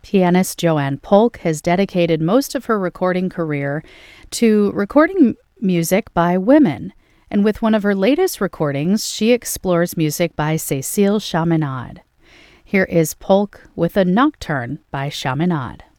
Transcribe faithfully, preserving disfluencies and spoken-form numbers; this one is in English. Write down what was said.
Pianist Joanne Polk has dedicated most of her recording career to recording music by women, and with one of her latest recordings, she explores music by Cécile Chaminade. Here is Polk with a Nocturne by Chaminade.